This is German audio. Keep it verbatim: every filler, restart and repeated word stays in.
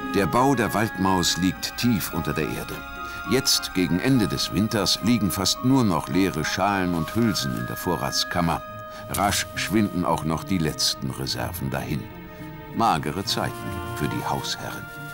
Der Bau der Waldmaus liegt tief unter der Erde. Jetzt, gegen Ende des Winters, liegen fast nur noch leere Schalen und Hülsen in der Vorratskammer. Rasch schwinden auch noch die letzten Reserven dahin. Magere Zeiten für die Hausherren.